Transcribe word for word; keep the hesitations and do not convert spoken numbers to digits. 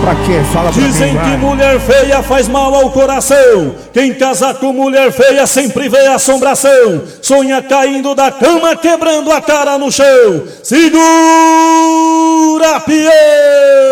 pra quê? Fala pra Dizem mim, que vai. mulher feia faz mal ao coração. Quem casa com mulher feia sempre vê assombração. Sonha caindo da cama, quebrando a cara no chão. Segura, pião!